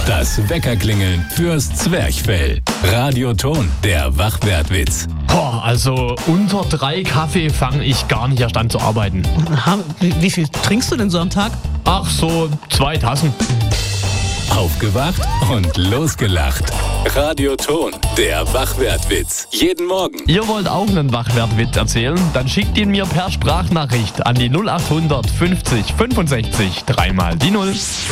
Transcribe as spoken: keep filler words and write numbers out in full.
Das Weckerklingeln fürs Zwerchfell. Radioton, der Wachwertwitz. Boah, also unter drei Kaffee fange ich gar nicht erst an zu arbeiten. Aha, wie, wie viel trinkst du denn so am Tag? Ach so, zwei Tassen. Aufgewacht und losgelacht. Radioton, der Wachwertwitz. Jeden Morgen. Ihr wollt auch einen Wachwertwitz erzählen? Dann schickt ihn mir per Sprachnachricht an die null acht hundert fünfzig fünfundsechzig dreimal die Null.